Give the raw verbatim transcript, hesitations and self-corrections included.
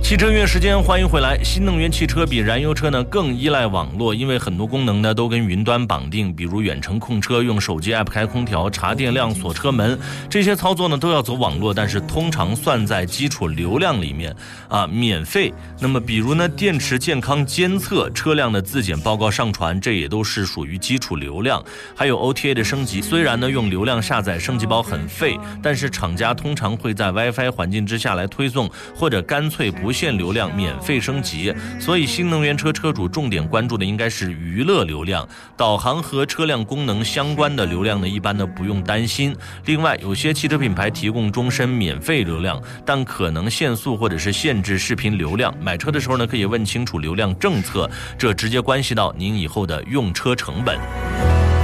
汽车音乐时间，欢迎回来。新能源汽车比燃油车呢更依赖网络，因为很多功能呢都跟云端绑定，比如远程控车、用手机 app 开空调、查电量、锁车门，这些操作呢都要走网络，但是通常算在基础流量里面啊，免费。那么比如呢电池健康监测、车辆的自检报告上传，这也都是属于基础流量。还有 O T A 的升级，虽然呢用流量下载升级包很费，但是厂家通常会在 WiFi 环境之下来推送，或者干脆不限流量免费升级。所以新能源车车主重点关注的应该是娱乐流量，导航和车辆功能相关的流量呢一般呢不用担心。另外有些汽车品牌提供终身免费流量，但可能限速或者是限制视频流量，买车的时候呢可以问清楚流量政策，这直接关系到您以后的用车成本。